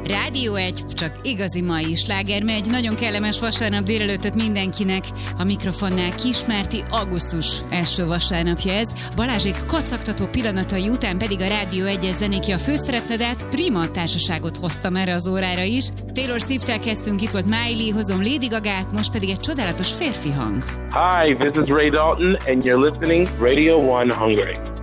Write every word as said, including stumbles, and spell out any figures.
Rádió egy, csak igazi mai sláger megy. Nagyon kellemes vasárnap délelőttöt mindenkinek. A mikrofonnál Kismárti, augusztus első vasárnapja ez. Balázsék kacagtató pillanatai után pedig a Rádió egyes zenéki a főszereplő, de hát prima társaságot hoztam erre az órára is. Taylor Swift-tel kezdtünk, itt volt Miley, hozom Lady Gagát, most pedig egy csodálatos férfi hang. Hi, this is Ray Dalton, and you're listening Radio One Hungary.